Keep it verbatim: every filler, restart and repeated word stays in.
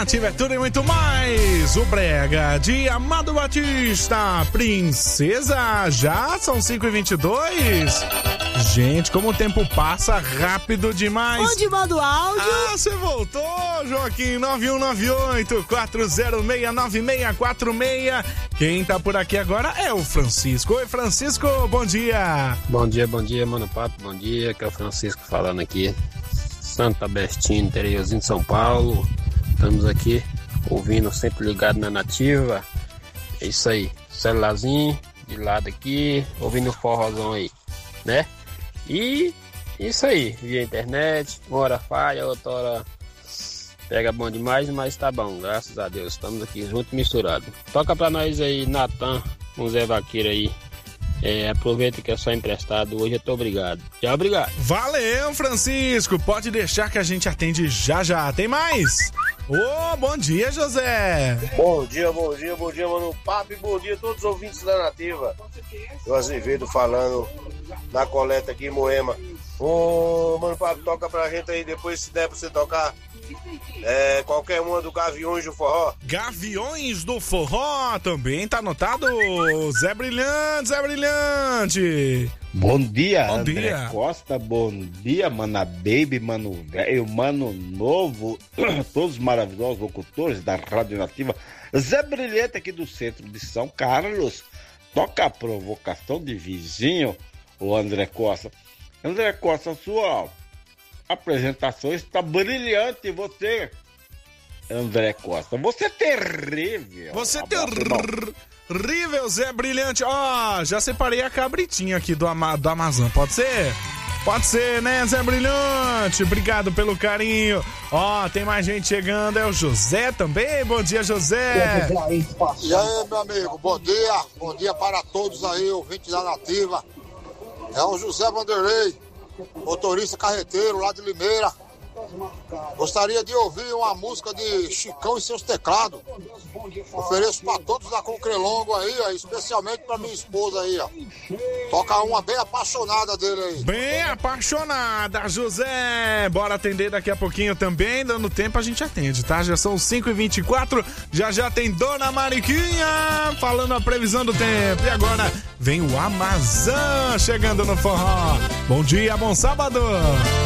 Nativa é tudo e muito mais. O brega de Amado Batista, Princesa, já são cinco e vinte e dois. Gente, como o tempo passa rápido demais. Onde manda o áudio? Ah, você voltou, Joaquim. nove um nove oito, quatro zero seis, nove seis quatro seis. Quem tá por aqui agora é o Francisco. Oi, Francisco, bom dia. Bom dia, bom dia, mano Papo, bom dia. Que é o Francisco falando aqui. Santa Bestina, interiorzinho de São Paulo. Estamos aqui ouvindo, sempre ligado na Nativa. É isso aí, celularzinho de lado aqui, ouvindo o forrozão aí, né? E isso aí, via internet, uma hora falha, outra hora pega bom demais, mas tá bom, graças a Deus. Estamos aqui junto e misturado. Toca pra nós aí, Natan, com Zé Vaqueiro aí. É, aproveita que é só emprestado. Hoje eu tô obrigado. Já obrigado. Valeu, Francisco. Pode deixar que a gente atende já já. Tem mais? Ô, oh, bom dia, José. Bom dia, bom dia, bom dia, mano Papo, e bom dia a todos os ouvintes da Nativa. O Azevedo falando na coleta aqui em Moema. Ô, mano Papo, toca pra gente aí, depois se der pra você tocar é, qualquer uma do Gaviões do Forró. Gaviões do Forró, também tá anotado. Zé Brilhante, Zé Brilhante. Bom dia, bom André dia. Costa, bom dia, Mana Baby, Mano Velho, Mano Novo, todos os maravilhosos locutores da Rádio Nativa. Zé Brilhante aqui do centro de São Carlos. Toca a provocação de vizinho, o André Costa. André Costa, sua apresentação está brilhante, você, André Costa, você é terrível. Você é terrível, Zé Brilhante. Ó, oh, já separei a cabritinha aqui do, Ama- do Amazon, pode ser? Pode ser, né, Zé Brilhante? Obrigado pelo carinho. Ó, oh, tem mais gente chegando, é o José também. Bom dia, José. E aí, meu amigo, bom dia. Bom dia para todos aí, ouvintes da Nativa. É o José Vanderlei, motorista carreteiro lá de Limeira. Gostaria de ouvir uma música de Chicão e seus teclados. Ofereço para todos da Concrelongo aí, ó, especialmente para minha esposa aí, ó. Toca uma bem apaixonada dele aí. Bem apaixonada, José. Bora atender daqui a pouquinho também. Dando tempo a gente atende, tá? Já são cinco e vinte e quatro. Já já tem Dona Mariquinha falando a previsão do tempo. E agora vem o Amazon chegando no forró. Bom dia, bom sábado.